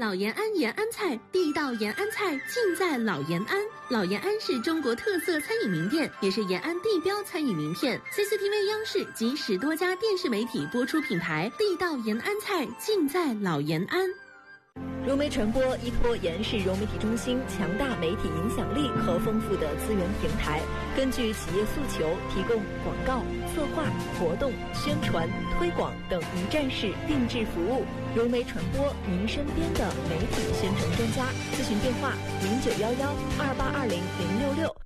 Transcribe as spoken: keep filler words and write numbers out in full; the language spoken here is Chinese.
老延安延安菜，地道延安菜尽在老延安。老延安是中国特色餐饮名店，也是延安地标餐饮名片。C C T V 央视及十多家电视媒体播出品牌，地道延安菜尽在老延安。 融媒传播依托延世融媒体中心强大媒体影响力和丰富的资源平台，根据企业诉求，提供广告、策划、活动、宣传、推广等一站式定制服务。融媒传播，您身边的媒体宣传专家。咨询电话：零九幺幺二八二零零六六。